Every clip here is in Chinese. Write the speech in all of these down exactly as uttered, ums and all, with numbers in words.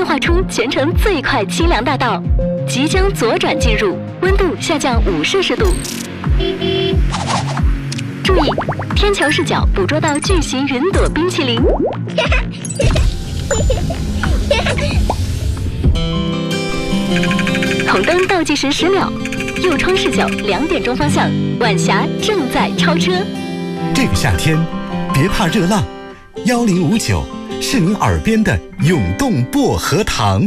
划出全程最快清凉大道，即将左转进入，温度下降五摄氏度。注意，天桥视角捕捉到巨型云朵冰淇淋。红灯倒计时十秒，右窗视角两点钟方向，晚霞正在超车。 这个夏天，别怕热浪，幺零五九是您耳边的永动薄荷糖。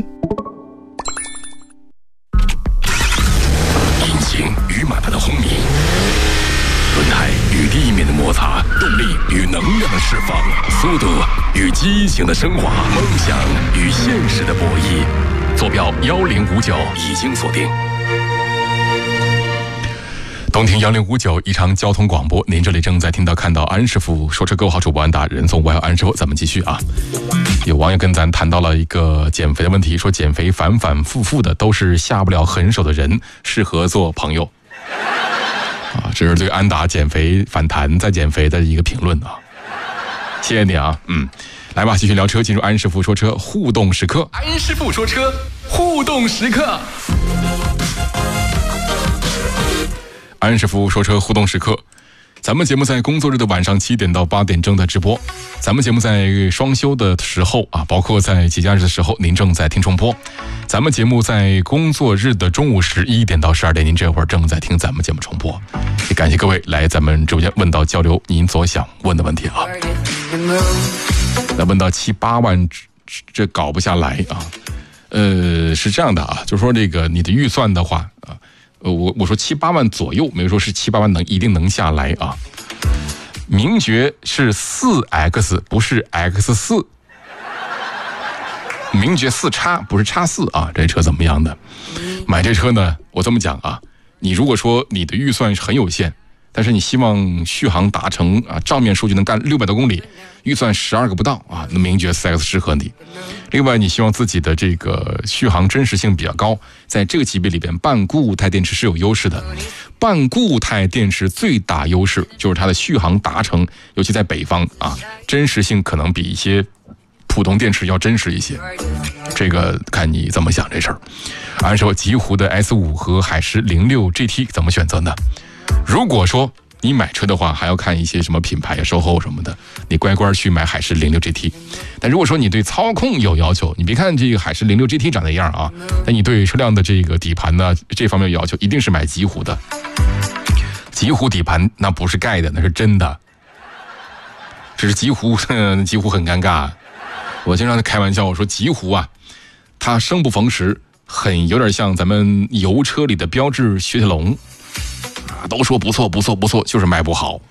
引擎与马达的轰鸣，轮胎与地面的摩擦，动力与能量的释放，速度与激情的升华，梦想与现实的博弈。坐标幺零五九已经锁定。东听幺零五九宜昌交通广播，您这里正在听到看到安师傅说车购好主播安达人送外安师傅，咱们继续啊。有网友跟咱谈到了一个减肥的问题，说减肥反反复复的都是下不了狠手的人，适合做朋友。啊，这是对安达减肥反弹再减肥的一个评论啊，谢谢你啊，嗯，来吧，继续聊车，进入安师傅说车互动时刻。安师傅说车互动时刻。安师傅说车互动时刻，咱们节目在工作日的晚上七点到八点正在直播，咱们节目在双休的时候啊，包括在节假日的时候，您正在听重播。咱们节目在工作日的中午十一点到十二点，您这会儿正在听咱们节目重播。也感谢各位来咱们直播间问到交流您所想问的问题啊。那问到七八万，这搞不下来啊。呃，是这样的啊，就是说这个你的预算的话啊。呃，我我说七八万左右，没有说是七八万能一定能下来啊。名爵是四 X， 不是 X 四，名爵四叉不是叉四啊。这车怎么样的？买这车呢，我这么讲啊，你如果说你的预算是很有限，但是你希望续航达成啊，账面数据能干六百多公里，预算十二个不到啊，那名爵四 X 适合你。另外，你希望自己的这个续航真实性比较高，在这个级别里边，半固态电池是有优势的。半固态电池最大优势就是它的续航达成，尤其在北方啊，真实性可能比一些普通电池要真实一些。这个看你怎么想这事儿。按说极狐的 S 五 和海狮零六 G T 怎么选择呢？如果说你买车的话，还要看一些什么品牌啊、售后什么的，你乖乖去买海狮零六 G T。但如果说你对操控有要求，你别看这个海狮零六 G T 长那样啊，但你对车辆的这个底盘呢这方面有要求，一定是买极狐的。极狐底盘那不是盖的，那是真的。这是极狐，极狐很尴尬。我经常开玩笑，我说极狐啊，它生不逢时，很有点像咱们油车里的标致雪铁龙。都说不错不错不错，就是卖不好。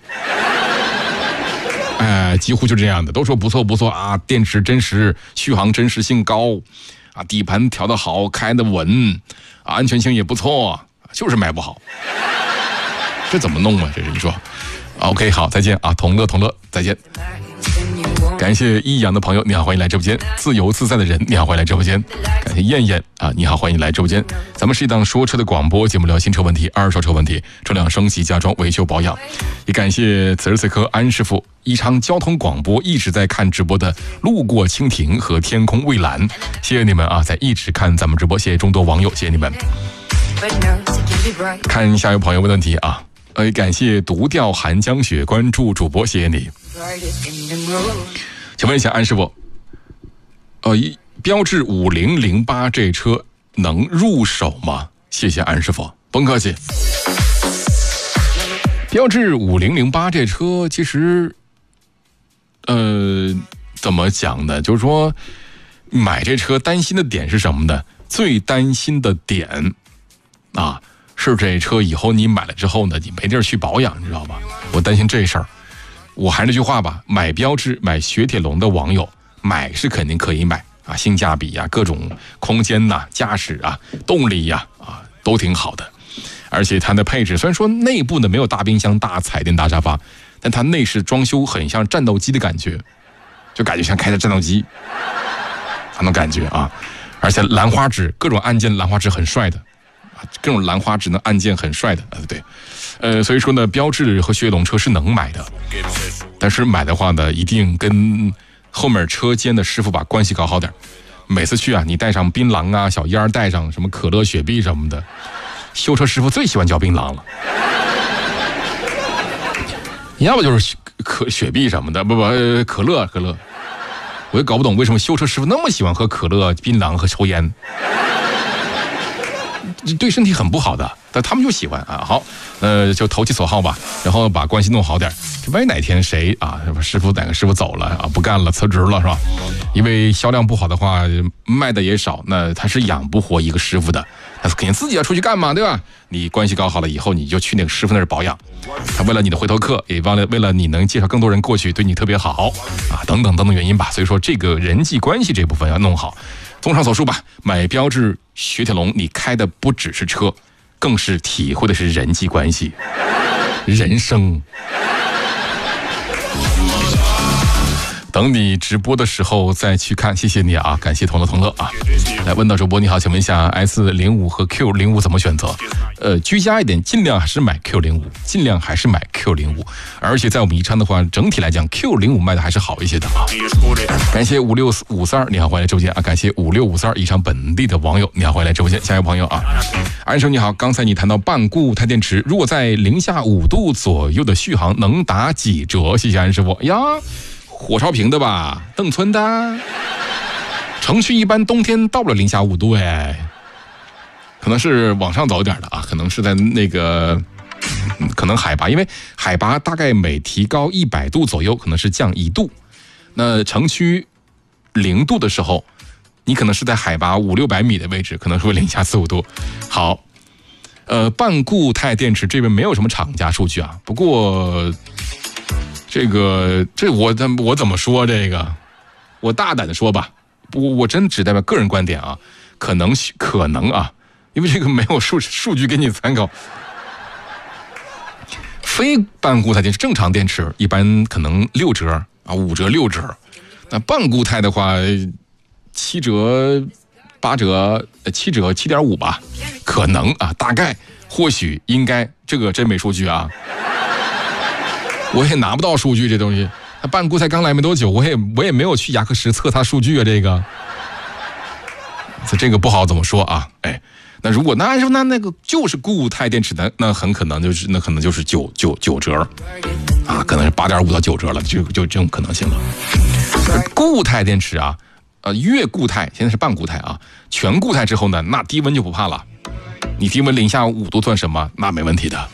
哎，几乎就这样的，都说不错不错啊，电池真实，续航真实性高，啊，底盘调得好，开得稳，啊，安全性也不错，就是卖不好。这怎么弄啊？这是你说 ？OK， 好，再见啊，同乐同乐，再见。感谢益阳的朋友，你好，欢迎来直播间。自由自在的人，你好，欢迎来直播间。感谢燕燕啊，你好，欢迎来直播间。咱们是一档说车的广播节目，聊新车问题、二手车问题、车辆升级、加装、维修、保养。也感谢此时此刻安师傅宜昌交通广播一直在看直播的路过蜻蜓和天空蔚蓝，谢谢你们啊，在一直看咱们直播，谢谢众多网友，谢谢你们。看下一位朋友问问题啊。呃，感谢独钓寒江雪关注主播，谢谢你。请问一下安师傅，呃，标致五零零八这车能入手吗？谢谢安师傅，甭客气。标致五零零八这车其实，呃，怎么讲呢？就是说，买这车担心的点是什么呢？最担心的点啊。是这车以后你买了之后呢，你没地儿去保养，你知道吧？我担心这事儿。我还是那句话吧，买标致、买雪铁龙的网友，买是肯定可以买啊，性价比啊，各种空间呐、啊、驾驶啊、动力呀 啊, 啊，都挺好的。而且它的配置虽然说内部呢没有大冰箱、大彩电、大沙发，但它内饰装修很像战斗机的感觉，就感觉像开的战斗机，那种感觉啊。而且兰花指各种按键，兰花指很帅的。各种兰花指的按键很帅的，呃，对，呃，所以说呢，标致和雪铁龙车是能买的，但是买的话呢，一定跟后面车间的师傅把关系搞好点。 每次去啊，你带上槟榔啊、小烟带上什么可乐、雪碧什么的，修车师傅最喜欢嚼槟榔了，要不就是可雪碧什么的，不不可乐可乐，我也搞不懂为什么修车师傅那么喜欢喝可乐、槟榔和抽烟。对身体很不好的，但他们就喜欢啊。好，呃，就投其所好吧，然后把关系弄好点。万一哪天谁啊，师傅哪个师傅走了啊，不干了，辞职了是吧？因为销量不好的话，卖的也少，那他是养不活一个师傅的，他肯定自己要出去干嘛，对吧？你关系搞好了以后，你就去那个师傅那儿保养，他为了你的回头客，也为了为了你能介绍更多人过去，对你特别好啊，等等等等原因吧。所以说，这个人际关系这部分要弄好。综上所述吧，买标致雪铁龙，你开的不只是车，更是体会的是人际关系、人生。等你直播的时候再去看，谢谢你啊，感谢同乐同乐啊！来问到主播你好，请问一下 S 零五 和 Q 零五 怎么选择？呃，居家一点，尽量还是买 Q 零五，尽量还是买 Q 零五。而且在我们宜昌的话，整体来讲 Q 零五 卖的还是好一些的啊。感谢五六五三，你好，欢迎来直播间啊！感谢五六五三宜昌本地的网友，你好，欢迎来直播间。下一位朋友啊，安生你好，刚才你谈到半固态电池，如果在零下五度左右的续航能打几折？谢谢安师傅呀。火烧坪的吧，邓村的，城区一般冬天到不了零下五度哎，可能是往上走一点的啊，可能是在那个，嗯、可能海拔，因为海拔大概每提高一百度左右，可能是降一度。那城区零度的时候，你可能是在海拔五六百米的位置，可能是会零下四五度。好，呃，半固态电池这边没有什么厂家数据啊，不过。这个这我我怎么说这个？我大胆的说吧，我我真只代表个人观点啊，可能可能啊，因为这个没有数数据给你参考。非半固态电池正常电池一般可能六折啊，五折六折，那半固态的话七折八折七折七点五吧，可能啊，大概或许应该，这个真没数据啊。我也拿不到数据，这东西。他半固态刚来没多久，我也我也没有去雅克什测他数据啊，这个，这个不好怎么说啊？哎，那如果那说那那个就是固态电池的，那很可能就是那可能就是九九九折，啊，可能是八点五到九折了，就就这种可能性了。固态电池啊，呃，越固态现在是半固态啊，全固态之后呢，那低温就不怕了。你低温零下五度算什么？那没问题的。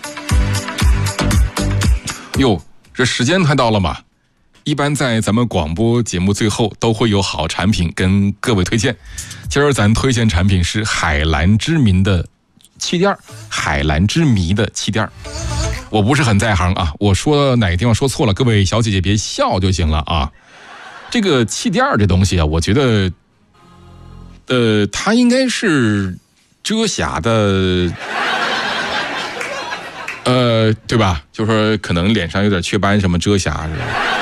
哟，这时间快到了嘛，一般在咱们广播节目最后都会有好产品跟各位推荐。今儿咱推荐产品是海蓝之谜的气垫，海蓝之谜的气垫。我不是很在行啊，我说哪个地方说错了，各位小姐姐别笑就行了啊。这个气垫这东西啊，我觉得，呃，它应该是遮瑕的。呃，对吧？就是说可能脸上有点雀斑，什么遮瑕是吧？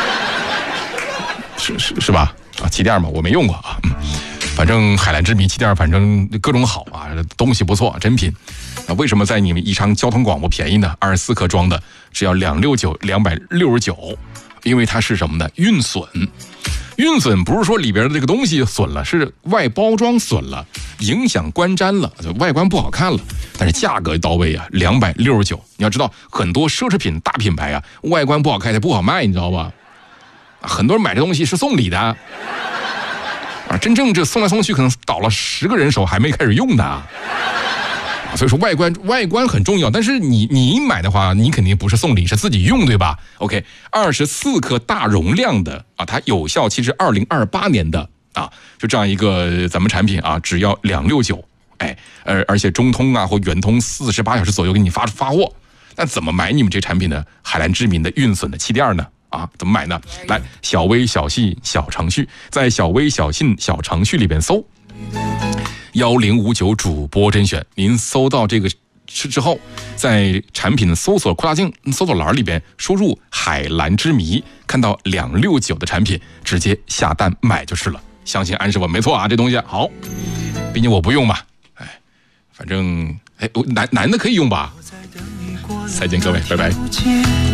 是是是吧？啊，气垫嘛，我没用过啊。嗯，反正海蓝之谜气垫，反正各种好啊，东西不错，真品。啊，为什么在你们宜昌交通广播便宜呢？二十四克装的只要两六九两百六十九，因为它是什么呢？运损。运损不是说里边的这个东西损了，是外包装损了，影响观瞻了，外观不好看了。但是价格到位啊，两百六十九。你要知道，很多奢侈品大品牌啊，外观不好看也不好卖，你知道吧？很多人买这东西是送礼的啊，真正这送来送去，可能倒了十个人手还没开始用的。所以说外观外观很重要，但是你你买的话，你肯定不是送礼，是自己用，对吧 ？OK， 二十四克大容量的啊，它有效期是二零二八年的啊，就这样一个咱们产品啊，只要两六九，哎，而而且中通啊或圆通四十八小时左右给你发发货。那怎么买你们这产品呢？海蓝之谜的运损的气垫呢？啊，怎么买呢？来，小微小信小程序，在小微小信小程序里边搜。幺零五九主播甄选，您搜到这个之后，在产品的搜索扩大镜搜索栏里边输入海蓝之谜，看到两六九的产品，直接下单买就是了。相信安师傅没错啊，这东西好，毕竟我不用嘛，哎，反正哎，男男的可以用吧。再见各位，拜拜。